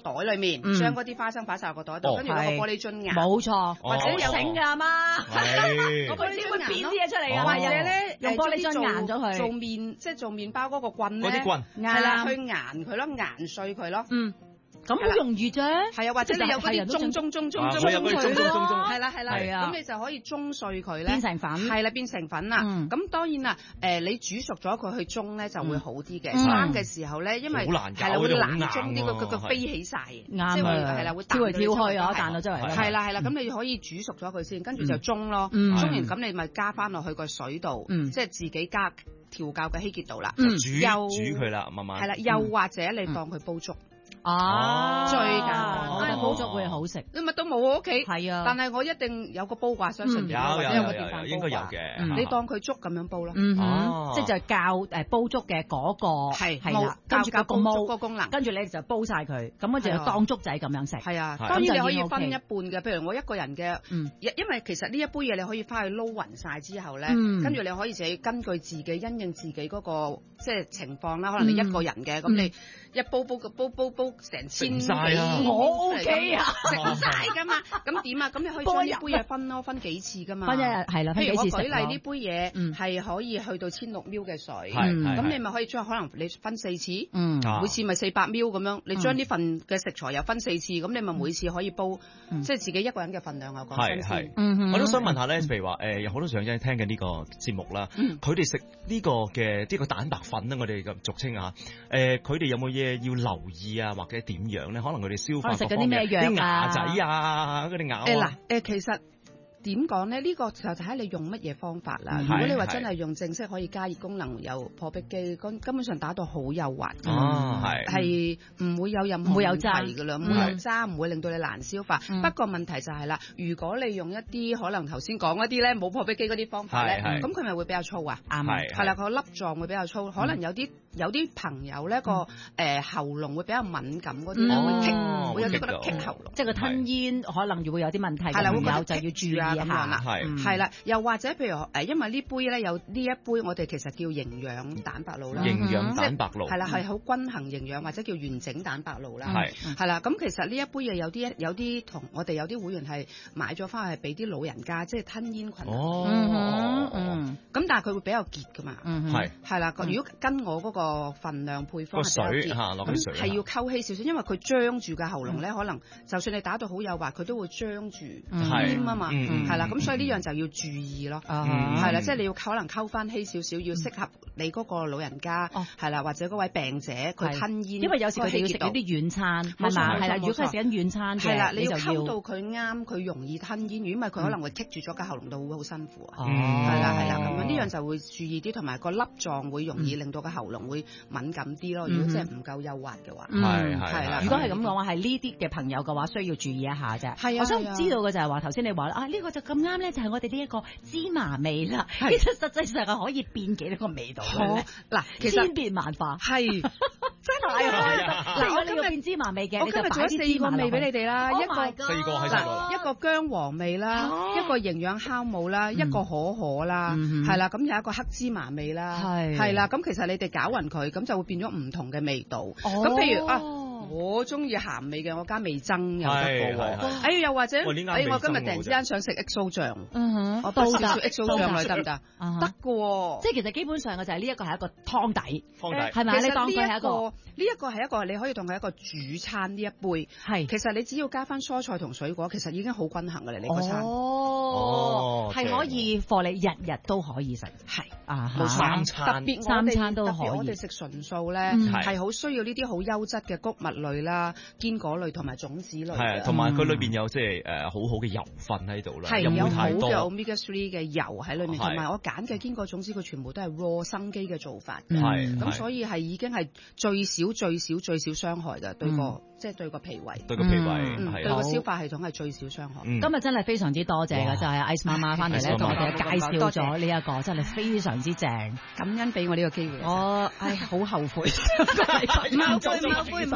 袋裏面，將嗰啲花生擺晒落個袋度，跟住攞個玻璃樽壓。 冇錯， 或者有醒㗎阿媽， 個玻璃樽壓變啲嘢出嚟或者咧用玻璃樽壓咗佢， 做麵即係做麵包嗰個棍咧， 嗰啲棍係啦，去研佢咯，研碎佢咯。 咁好容易啫， 係啊，或者你有嗰啲中佢咯，係啦，咁你就可以中碎佢咧， 變成粉， 係啦，變成粉啦。咁當然啦，你煮熟咗佢去中咧就會好啲嘅。生嘅時候咧，因為係啦會難中啲，佢飛起晒，即係係啦會跳嚟跳去啊，彈到周圍。 係啦，咁你可以煮熟咗佢先，跟住就中咯。中完咁你咪加翻落去個水度，即係自己加調校嘅稀結度啦。 煮佢啦，慢慢。 係啦，又或者你當佢煲粥。 最簡單， 我覺得煲粥會好食。 你乜都冇我屋企， 係啊， 但係我一定有個煲掛，相信或者有個電飯煲， 應該有嘅。 你當佢粥咁樣煲咯， 即係就教煲粥嘅嗰個係啦，跟住個煲個功能， 跟住你就煲晒佢，咁跟住就當粥仔咁樣食。 係啊，當然你可以分一半嘅，譬如我一個人嘅，因為其實呢一杯嘢你可以翻去撈勻晒之後咧，跟住你可以自己根據自己因應自己嗰個即係情況啦，可能你一個人嘅，咁你一煲成千幾， 我 OK 啊， 食唔晒㗎嘛，咁點啊？咁你可以將呢杯嘢分咯，分幾次㗎嘛。 分一日係啦， 譬如我舉例呢杯嘢係可以去到1600嘅水，咁你咪可以將可能你分4次，每次咪400咁樣，你將呢份嘅食材又分4次，咁你咪每次可以煲，即係自己一個人嘅份量啊。講真先， 我都想問下咧，譬如話有好多上仔聽緊呢個節目啦，佢哋食呢個嘅呢個蛋白粉咧，我哋咁俗稱啊，佢哋有冇嘢要留意啊，或者點樣咧？可能佢哋消化食嗰啲咩藥啊， 啲牙仔啊，嗰啲咬其實點講咧？呢個就睇你用乜嘢方法啦。如果你話真係用正式可以加熱功能有破壁機，根本上打到好幼滑，係唔會有任何問題㗎啦，唔會有渣，唔會令到你難消化。不過問題就係啦，如果你用一啲可能頭先講嗰啲咧冇破壁機嗰啲方法咧，咁佢咪會比較粗啊？啱，係啦，個粒狀會比較粗，可能有啲朋友咧個喉嚨會比較敏感嗰啲，會有啲覺得棘喉嚨， 即係個吞咽可能會有啲問題， 係啦，會有就要注意啊。 咁樣啦，係啦，又或者譬如因為呢杯咧有呢一杯，我哋其實叫營養蛋白露啦， 營養蛋白露係啦，係好均衡營養或者叫完整蛋白露啦，係啦。咁其實呢一杯嘢有啲同我哋有啲會員係買咗翻去俾啲老人家，即係吞咽困難。咁但係佢會比較結㗎嘛，係啦。如果跟我嗰個份量配方係比較結，咁係要溝稀少少，因為佢張住嘅喉嚨咧，可能就算你打到好幼滑，佢都會張住黏啊嘛。係啦，咁所以呢樣就要注意咯，係啦，即係你要可能溝翻稀少少，要適合你嗰個老人家，係啦，或者嗰位病者佢吞咽， 因為有時佢哋要食一啲軟餐，係嘛，係啦，如果佢係食緊軟餐嘅， 係啦，你要溝到佢啱，佢容易吞咽，如果唔係佢可能會棘住咗個喉嚨度，會好辛苦啊。係啦，咁樣呢樣就會注意啲，同埋個粒狀會容易令到個喉嚨會敏感啲咯。如果即係唔夠幼滑嘅話，係啦。 如果係咁講話，係呢啲嘅朋友嘅話，需要注意一下啫。係啊，我想知道嘅就係話頭先你話呢個就咁啱咧，就係我哋呢一個芝麻味啦。其實實際上係可以變幾多個味道嘅。嗱，其實千變萬化，係真係嗱，我今日變芝麻味嘅，我今日做咗4個味俾你哋啦，一個 4個喺晒度啦， 一個薑黃味啦，一個營養酵母啦，一個可啦，係啦，咁有一個黑芝麻味啦，係啦，咁其實你哋攪勻佢，咁就會變咗唔同嘅味道。咁譬如我中意鹹味嘅，我加味噌又得嘅喎。又或者我今日突然之間想食 XO 醬，我倒少少 XO 醬落去得唔得？得嘅喎。即係其實基本上嘅就係呢一個係一個湯底，係咪？ 其實你當佢係呢一個係一個你可以當佢一個主餐呢一杯。係，其實你只要加翻蔬菜同水果，其實已經好均衡嘅啦。你個餐係可以貨你日日都可以食。係冇三餐， 特別三餐都可以。 我哋食純素咧，係好需要呢啲好優質嘅穀物類啦、堅果類同埋種子類。 係，同埋佢裏邊有即係好好嘅油分喺度啦， 有好嘅 omega 3嘅油喺裏面，同埋我揀嘅堅果種子佢全部都係 raw 生機嘅做法。係，咁所以係已經係最少傷害嘅對個即係對個脾胃，對個消化系統係最少傷害。 今日真係非常之多謝嘅，就係 Ice 媽媽翻嚟咧同我哋介紹咗呢一個真係非常之正，感恩俾我呢個機會。我好後悔，唔後悔，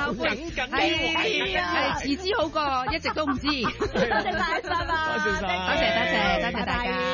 係自知好過一直都唔知。多謝晒，拜拜。多謝大家。